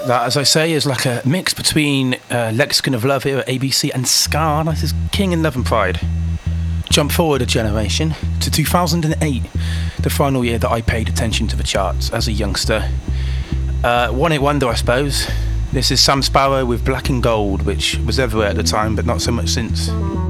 That, as I say, is like a mix between Lexicon of Love here at ABC and Ska. This is King in Love and Pride. Jump forward a generation to 2008, the final year that I paid attention to the charts as a youngster. One hit wonder, I suppose. This is Sam Sparro with Black and Gold, which was everywhere at the time, but not so much since.